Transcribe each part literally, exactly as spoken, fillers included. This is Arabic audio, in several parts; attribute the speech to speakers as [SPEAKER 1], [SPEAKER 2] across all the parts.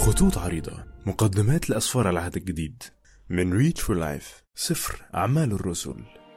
[SPEAKER 1] خطوط عريضة، مقدمات لأسفار العهد الجديد، من ريتش فور لايف، سفر أعمال الرسل.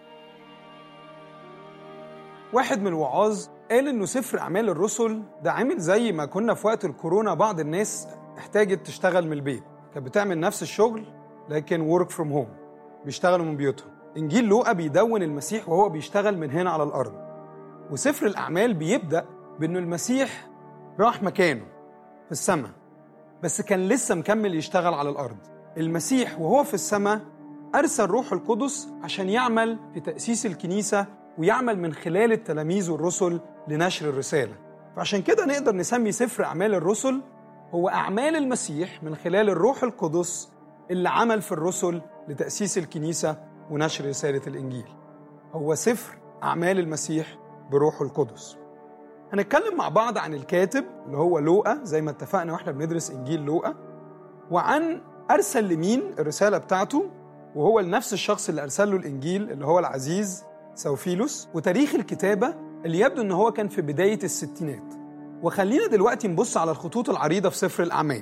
[SPEAKER 2] واحد من الوعاظ قال إنه سفر أعمال الرسل ده عامل زي ما كنا في وقت الكورونا بعض الناس احتاجت تشتغل من البيت، كانت بتعمل نفس الشغل لكن work from home، بيشتغلوا من بيوتهم. إنجيل لوقا بيدون المسيح وهو بيشتغل من هنا على الأرض، وسفر الأعمال بيبدأ بإنه المسيح راح مكانه في السماء، بس كان لسه مكمل يشتغل على الأرض. المسيح وهو في السماء أرسل روح القدس عشان يعمل في تأسيس الكنيسة ويعمل من خلال التلاميذ والرسل لنشر الرسالة. فعشان كده نقدر نسمي سفر أعمال الرسل هو أعمال المسيح من خلال الروح القدس اللي عمل في الرسل لتأسيس الكنيسة ونشر رسالة الإنجيل. هو سفر أعمال المسيح بروح القدس. هنتكلم مع بعض عن الكاتب اللي هو لوقا زي ما اتفقنا واحنا بندرس إنجيل لوقا، وعن أرسل لمين الرسالة بتاعته، وهو لنفس الشخص اللي أرسل له الإنجيل اللي هو العزيز سوفيلوس، وتاريخ الكتابة اللي يبدو أنه هو كان في بداية الستينات. وخلينا دلوقتي نبص على الخطوط العريضة في سفر الأعمال.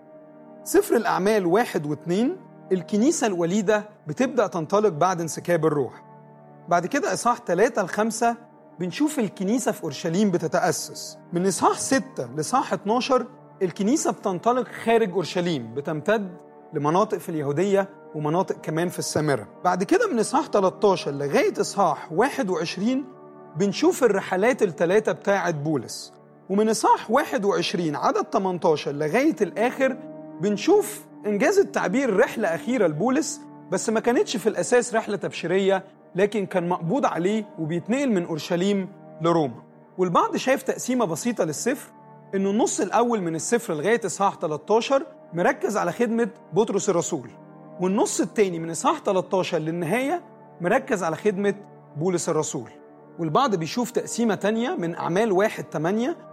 [SPEAKER 2] سفر الأعمال واحد واثنين، الكنيسة الوليدة بتبدأ تنطلق بعد انسكاب الروح. بعد كده إصحاح ثلاثة لخمسة بنشوف الكنيسة في أورشليم بتتأسس. من إصحاح ستة لإصحاح اتناشر الكنيسة بتنطلق خارج أورشليم، بتمتد لمناطق في اليهودية ومناطق كمان في السامرة. بعد كده من إصحاح ثلاثة عشر لغاية إصحاح واحد وعشرين بنشوف الرحلات الثلاثة بتاعة بولس. ومن إصحاح واحد وعشرين عدد ثمانية عشر لغاية الآخر بنشوف إنجاز التعبير رحلة أخيرة لبولس، بس ما كانتش في الأساس رحلة تبشيرية، لكن كان مقبوض عليه وبيتنقل من أورشليم لروما. والبعض شايف تقسيمة بسيطة للسفر، إنه النص الأول من السفر لغاية إصحاح ثلاثة عشر مركز على خدمة بطرس الرسول، والنص التاني من إصحاح ثلاثة عشر للنهاية مركز على خدمة بولس الرسول. والبعض بيشوف تقسيمة تانية من أعمال واحد ثمانية